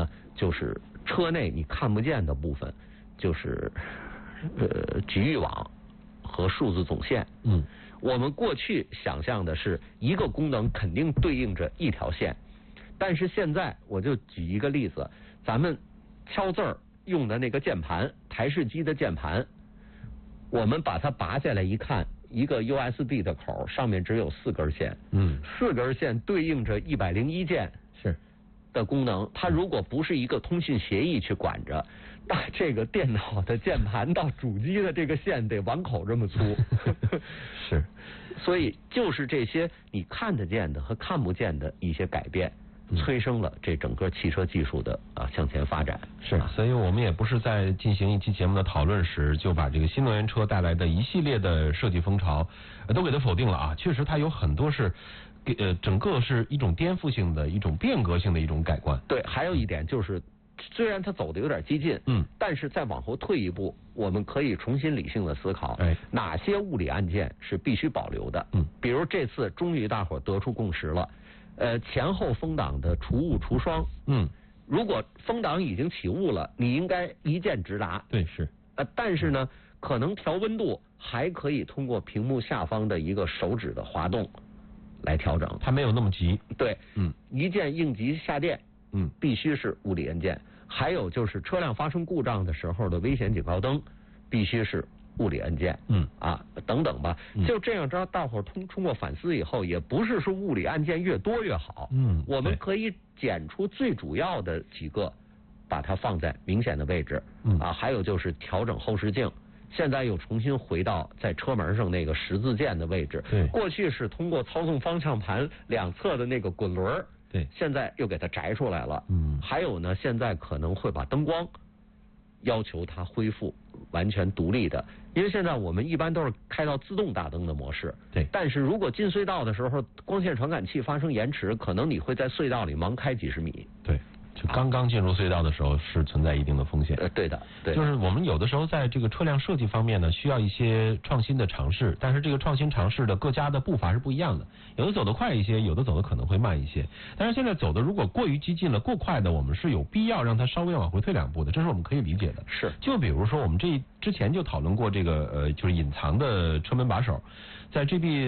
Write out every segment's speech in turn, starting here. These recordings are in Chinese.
呢，就是车内你看不见的部分，就是局域网和数字总线。我们过去想象的是一个功能肯定对应着一条线，但是现在我就举一个例子，咱们敲字儿用的那个键盘，台式机的键盘，我们把它拔下来一看，一个 USB 的口上面只有4根线，4根线对应着101键是的功能，它如果不是一个通信协议去管着，那这个电脑的键盘到主机的这个线得碗口这么粗。是，所以就是这些你看得见的和看不见的一些改变，催生了这整个汽车技术的向前发展。 是，所以我们也不是在进行一期节目的讨论时就把这个新能源车带来的一系列的设计风潮都给它否定了啊。确实它有很多是整个是一种颠覆性的一种变革性的一种改观。 对，还有一点就是虽然它走的有点激进，但是再往后退一步，我们可以重新理性的思考，哪些物理按键是必须保留的。比如这次终于大伙得出共识了，前后风挡的除雾除霜，如果风挡已经起雾了，你应该一键直达。 对，是。 但是呢，可能调温度还可以通过屏幕下方的一个手指的滑动来调整， 它没有那么急。 对，一键应急下电，必须是物理按键。还有就是车辆发生故障的时候的危险警告灯，必须是物理按键。等等吧。就这样，大伙通过反思以后，也不是说物理按键越多越好。我们可以捡出最主要的几个，把它放在明显的位置。还有就是调整后视镜。现在又重新回到在车门上那个十字键的位置。过去是通过操纵方向盘两侧的那个滚轮。现在又给它摘出来了。还有呢，现在可能会把灯光要求它恢复完全独立的，因为现在我们一般都是开到自动大灯的模式。但是如果进隧道的时候，光线传感器发生延迟，可能你会在隧道里盲开几十米。 就刚刚进入隧道的时候是存在一定的风险。 对的， 就是我们有的时候在这个车辆设计方面呢，需要一些创新的尝试，但是这个创新尝试的各家的步伐是不一样的，有的走得快一些，有的走得可能会慢一些。但是现在走的如果过于激进了、过快的，我们是有必要让它稍微往回退2步的，这是我们可以理解的。 是， 就比如说我们之前就讨论过这个就是隐藏的车门把手，在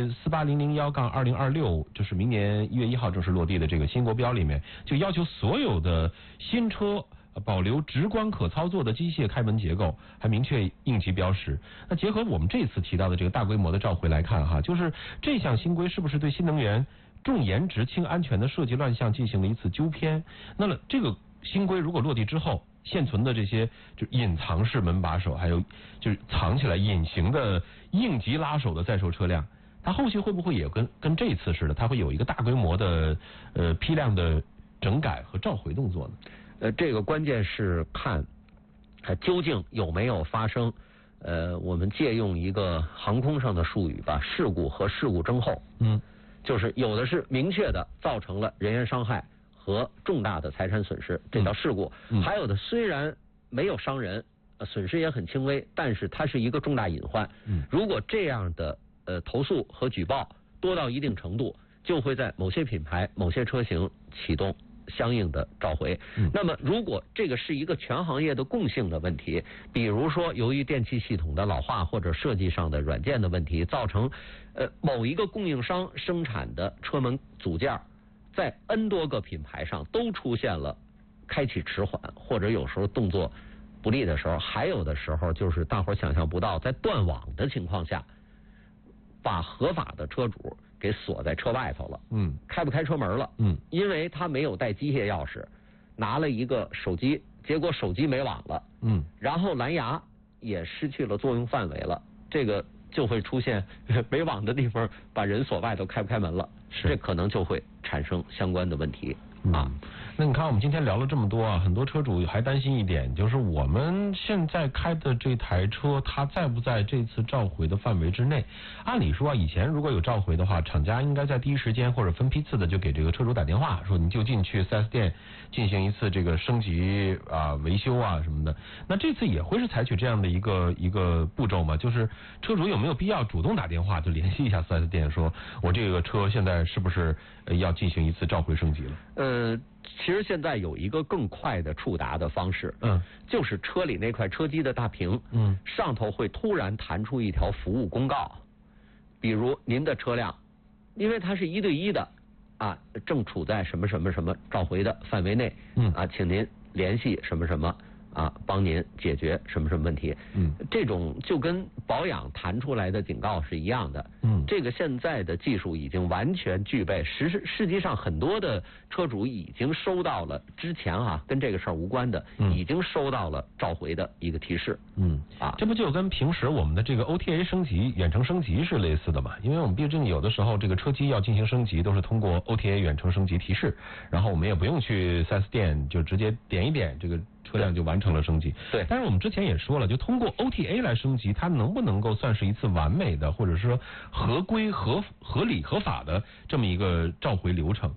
GB48001-2026，就是明年1月1号正式落地的这个新国标里面，就要求所有的新车保留直观可操作的机械开门结构，还明确应急标识。那结合我们这次提到的这个大规模的召回来看哈，就是这项新规是不是对新能源重颜值轻安全的设计乱象进行了一次纠偏？那么这个新规如果落地之后，现存的这些就隐藏式门把手，还有就是藏起来隐形的应急拉手的在售车辆，它后续会不会也跟这次似的，它会有一个大规模的批量的整改和召回动作呢？ 这个关键是看究竟有没有发生我们借用一个航空上的术语吧，事故和事故征后。就是有的是明确的造成了人员伤害和重大的财产损失，这叫事故。还有的虽然没有伤人，损失也很轻微，但是它是一个重大隐患。如果这样的投诉和举报多到一定程度，就会在某些品牌、某些车型启动相应的召回。那么如果这个是一个全行业的共性的问题，比如说由于电气系统的老化或者设计上的软件的问题，造成某一个供应商生产的车门组件在 N 多个品牌上都出现了开启迟缓，或者有时候动作不利的时候，还有的时候就是大伙想象不到，在断网的情况下把合法的车主给锁在车外头了，开不开车门了，因为他没有带机械钥匙，拿了一个手机，结果手机没网了，然后蓝牙也失去了作用范围了，这个就会出现没网的地方把人锁外头，开不开门了，这可能就会产生相关的问题。 那你看我们今天聊了这么多啊，很多车主还担心一点，就是我们现在开的这台车它在不在这次召回的范围之内？按理说以前如果有召回的话，厂家应该在第一时间或者分批次的就给这个车主打电话，说你就进去 4S 店进行一次这个升级维修什么的。那这次也会是采取这样的一个步骤吗？就是车主有没有必要主动打电话就联系一下 4S 店，说我这个车现在是不是要进行一次召回升级了？ 其实现在有一个更快的触达的方式，就是车里那块车机的大屏，上头会突然弹出一条服务公告，比如您的车辆，因为它是1对1的啊，正处在什么什么什么召回的范围内，请您联系什么什么啊，帮您解决什么什么问题。这种就跟保养弹出来的警告是一样的。这个现在的技术已经完全具备，实际上很多的车主已经收到了之前跟这个事儿无关的，已经收到了召回的一个提示。 这不就跟平时我们的这个 OTA 升级、远程升级是类似的嘛？因为我们毕竟有的时候这个车机要进行升级，都是通过 OTA 远程升级提示，然后我们也不用去 4S 店，就直接点一点这个车辆就完成了升级。 对。 但是我们之前也说了，就通过 OTA 来升级，它能不能够算是一次完美的，或者说合规、合理、合法的这么一个召回流程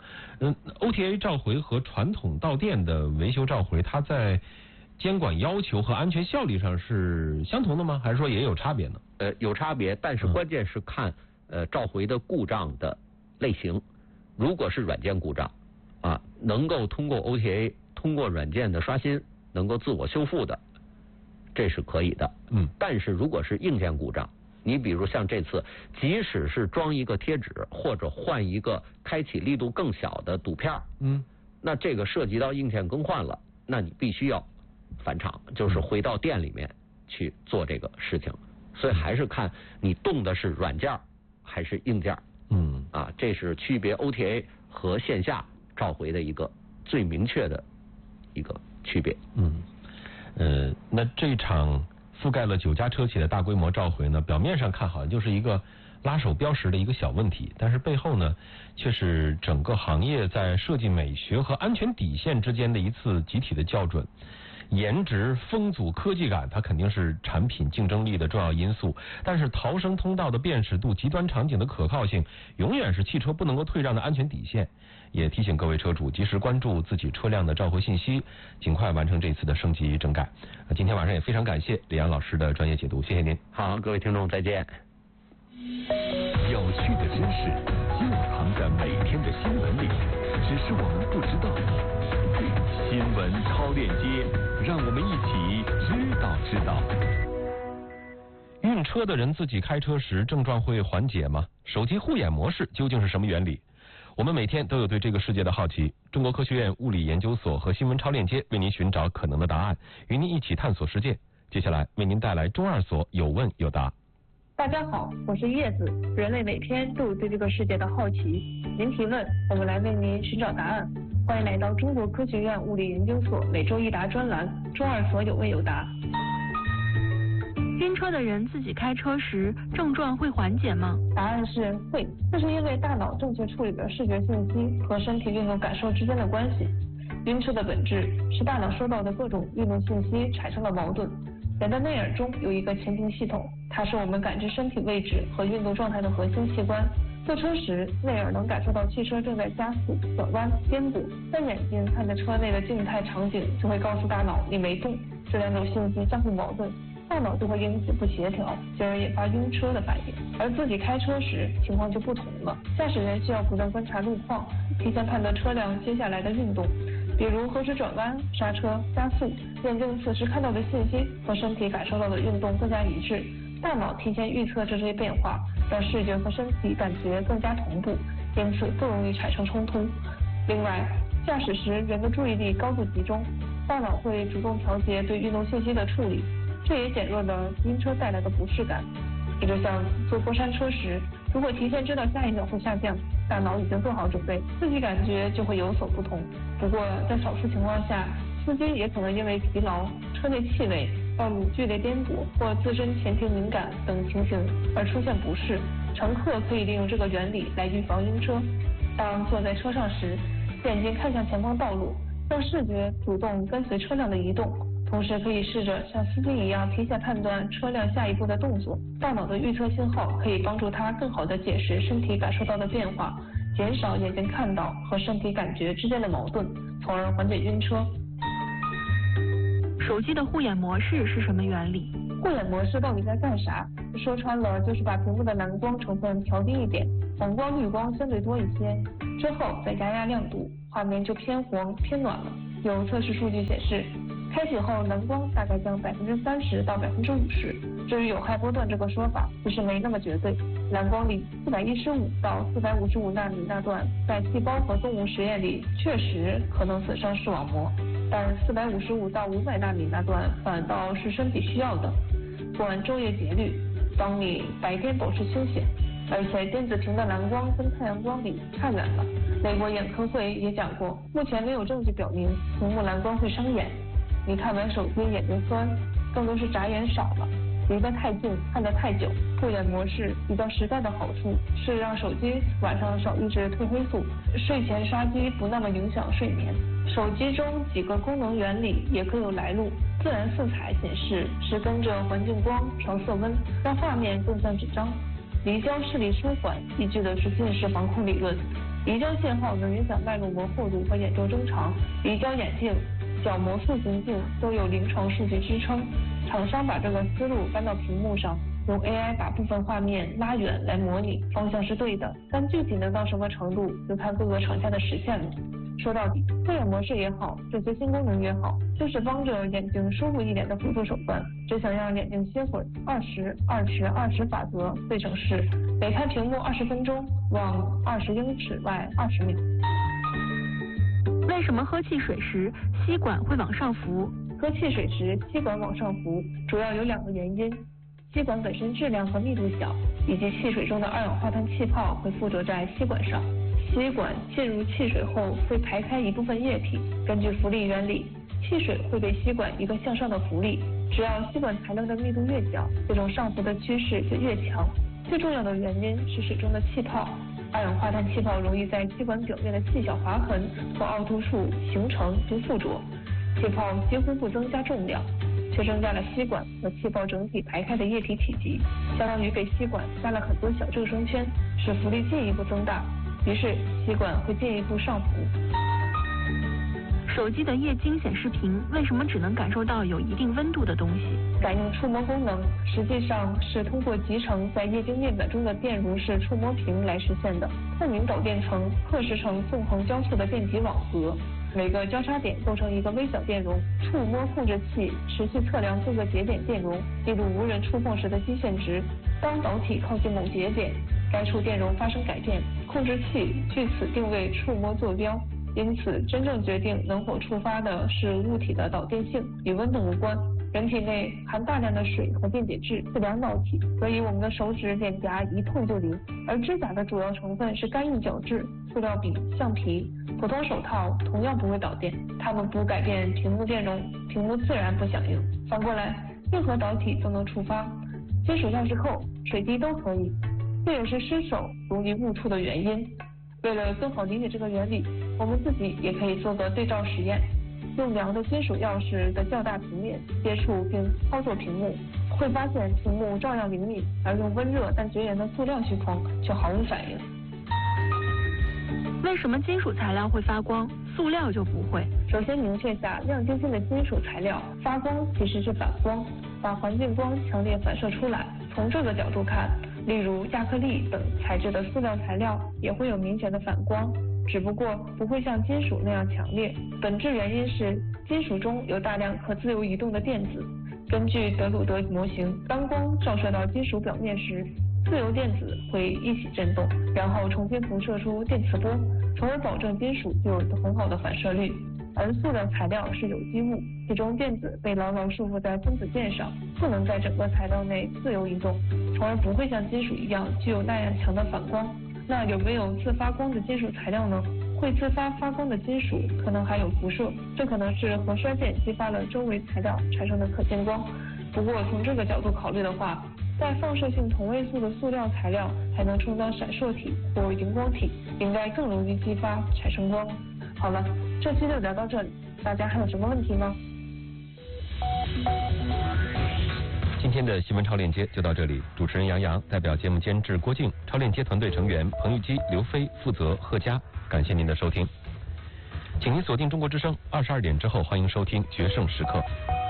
？OTA 召回和传统到店的维修召回，它在监管要求和安全效率上是相同的吗？还是说也有差别呢？ 有差别，但是关键是看召回的故障的类型。如果是软件故障能够通过 OTA 通过软件的刷新能够自我修复的，这是可以的。但是如果是硬件故障，你比如像这次，即使是装一个贴纸或者换一个开启力度更小的堵片，那这个涉及到硬件更换了，那你必须要返厂，就是回到店里面去做这个事情。所以还是看你动的是软件还是硬件。这是区别 OTA 和线下召回的一个最明确的一个区别。 那这场覆盖了9家车企的大规模召回呢，表面上看好像就是一个拉手标识的一个小问题，但是背后呢，却是整个行业在设计美学和安全底线之间的一次集体的校准。颜值、风阻、科技感，它肯定是产品竞争力的重要因素，但是逃生通道的辨识度、极端场景的可靠性，永远是汽车不能够退让的安全底线。也提醒各位车主及时关注自己车辆的召回信息，尽快完成这次的升级整改。今天晚上也非常感谢李安老师的专业解读，谢谢您。 好，各位听众再见。 有趣的知识就藏在每天的新闻里，只是我们不知道。新闻超链接，让我们一起知道。 晕车的人自己开车时症状会缓解吗？手机护眼模式究竟是什么原理？我们每天都有对这个世界的好奇。中国科学院物理研究所和新闻超链接为您寻找可能的答案，与您一起探索世界。接下来为您带来中2所有问有答。 大家好，我是叶子。人类每天都有对这个世界的好奇，您提问，我们来为您寻找答案。欢迎来到中国科学院物理研究所每周一答专栏，中2所有问有答。 晕车的人自己开车时症状会缓解吗？ 答案是会，这是因为大脑正确处理了视觉信息和身体运动感受之间的关系。晕车的本质是大脑收到的各种运动信息产生了矛盾。人的内耳中有一个前庭系统，它是我们感知身体位置和运动状态的核心器官。坐车时，内耳能感受到汽车正在加速、转弯、颠簸，但眼睛看着车内的静态场景就会告诉大脑你没动，这两种信息相互矛盾，大脑就会因此不协调，进而引发晕车的反应。而自己开车时情况就不同了，驾驶员需要不断观察路况，提前判断车辆接下来的运动，比如何时转弯、刹车、加速，验证此时看到的信息和身体感受到的运动更加一致。大脑提前预测这些变化，让视觉和身体感觉更加同步，因此不容易产生冲突。另外，驾驶时人的注意力高度集中，大脑会主动调节对运动信息的处理，这也减弱了晕车带来的不适感。也就像坐过山车时，如果提前知道下一秒会下降，大脑已经做好准备，自己感觉就会有所不同。不过在少数情况下，司机也可能因为疲劳、车内气味、道路剧烈颠簸或自身前庭敏感等情形而出现不适。乘客可以利用这个原理来预防晕车。当坐在车上时，眼睛看向前方道路，让视觉主动跟随车辆的移动，同时可以试着像司机一样提前判断车辆下一步的动作。大脑的预测信号可以帮助他更好地解释身体感受到的变化，减少眼睛看到和身体感觉之间的矛盾，从而缓解晕车。 手机的护眼模式是什么原理？ 护眼模式到底在干啥？说穿了就是把屏幕的蓝光成分调低一点，黄光、绿光相对多一些。 之后再压压亮度，画面就偏黄偏暖了。有测试数据显示，开启后蓝光大概降30%到50%。至于有害波段这个说法，其实没那么绝对。蓝光里415到455纳米那段在细胞和动物实验里确实可能损伤视网膜，但455到500纳米那段反倒是身体需要的，管昼夜节律，帮你白天保持清醒。而且电子屏的蓝光跟太阳光比差远了。美国眼科会也讲过，目前没有证据表明屏幕蓝光会伤眼。你看完手机眼睛酸，更多是眨眼少了，离得太近，看得太久。护眼模式比较实在的好处是让手机晚上少抑制褪黑素，睡前刷机不那么影响睡眠。手机中几个功能原理也各有来路。自然色彩显示是跟着环境光调色温，让画面更像纸张。离焦视力舒缓依据的是近视防控理论。离焦信号能影响脉络膜厚度和眼周增长。离焦眼镜、角膜塑形镜都有临床数据支撑。厂商把这个思路搬到屏幕上，用 AI 把部分画面拉远来模拟，方向是对的，但具体能到什么程度，就看各个厂家的实现了。说到底，护眼模式也好，这些新功能也好，就是帮着眼睛舒服一点的辅助手段。只想让眼睛歇会儿，20-20-20法则最省事，每看屏幕20分钟，往20英尺外20秒。 为什么喝汽水时吸管会往上浮？ 喝汽水时吸管往上浮，主要有2个原因：吸管本身质量和密度小，以及汽水中的二氧化碳气泡会附着在吸管上。吸管进入汽水后会排开一部分液体，根据浮力原理，汽水会给吸管一个向上的浮力。只要吸管材料的密度越小，这种上浮的趋势就越强。最重要的原因是水中的气泡，二氧化碳气泡容易在吸管表面的细小划痕或凹凸处形成并附着，气泡几乎不增加重量，却增加了吸管和气泡整体排开的液体体积，相当于给吸管加了很多小正声圈，使浮力进一步增大，于是吸管会进一步上浮。 手机的液晶显示屏为什么只能感受到有一定温度的东西？ 感应触摸功能实际上是通过集成在液晶面板中的电容式触摸屏来实现的。透明导电层刻蚀成纵横交错的电极网格，每个交叉点构成一个微小电容。触摸控制器持续测量各个节点电容，记录无人触碰时的基线值。当导体靠近某节点，该处电容发生改变，控制器据此定位触摸坐标。因此，真正决定能否触发的是物体的导电性，与温度无关。人体内含大量的水和电解质，是两导体，所以我们的手指、脸颊一碰就灵。而指甲的主要成分是干硬角质、塑料笔、橡皮。普通手套同样不会导电，它们不改变屏幕电容，屏幕自然不响应。反过来，任何导体都能触发，金属钥匙扣、水滴都可以，这也是失手容易误触的原因。为了更好理解这个原理，我们自己也可以做个对照实验，用量的金属钥匙的较大平面接触并操作屏幕，会发现屏幕照样灵敏，而用温热但绝缘的塑料虚框却毫无反应。 为什么金属材料会发光，塑料就不会？ 首先明确下，亮晶晶的金属材料发光其实是反光，把环境光强烈反射出来。从这个角度看，例如亚克力等材质的塑料材料也会有明显的反光，只不过不会像金属那样强烈。本质原因是金属中有大量可自由移动的电子。根据德鲁德模型，当光照射到金属表面时，自由电子会一起振动，然后重新辐射出电磁波，从而保证金属具有很好的反射率。而塑料材料是有机物，其中电子被牢牢束缚在分子键上，不能在整个材料内自由移动，从而不会像金属一样具有那样强的反光。那有没有自发光的金属材料呢？会自发发光的金属可能含有辐射，这可能是核衰变激发了周围材料产生的可见光。不过从这个角度考虑的话，带放射性同位素的塑料材料还能充当闪烁体或荧光体，应该更容易激发产生光。好了，这期就聊到这里，大家还有什么问题吗？ 今天的新闻超链接就到这里，主持人杨洋，代表节目监制郭靖，超链接团队成员彭玉基、刘飞，负责贺佳，感谢您的收听，请您锁定中国之声，22点之后欢迎收听决胜时刻。